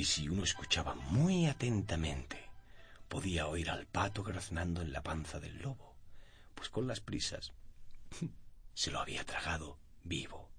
y si uno escuchaba muy atentamente, podía oír al pato graznando en la panza del lobo, pues con las prisas se lo había tragado vivo.